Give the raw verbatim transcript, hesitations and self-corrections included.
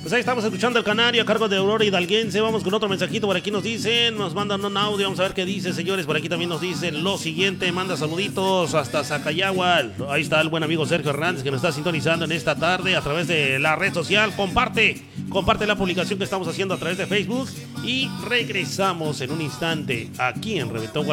Pues ahí estamos escuchando el Canario a cargo de Aurora Hidalguense. Vamos con otro mensajito. Por aquí nos dicen, nos mandan un audio. Vamos a ver qué dice, señores. Por aquí también nos dicen lo siguiente. Manda saluditos hasta Zacayagua. Ahí está el buen amigo Sergio Hernández que nos está sintonizando en esta tarde a través de la red social. Comparte, comparte la publicación que estamos haciendo a través de Facebook. Y regresamos en un instante aquí en Reventón